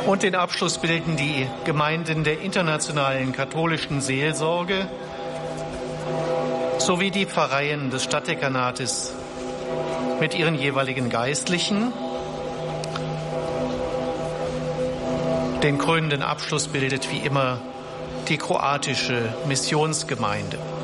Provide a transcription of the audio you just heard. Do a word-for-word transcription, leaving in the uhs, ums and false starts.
Und den Abschluss bilden die Gemeinden der Internationalen Katholischen Seelsorge sowie die Pfarreien des Stadtdekanates mit ihren jeweiligen Geistlichen. Den krönenden Abschluss bildet wie immer die kroatische Missionsgemeinde.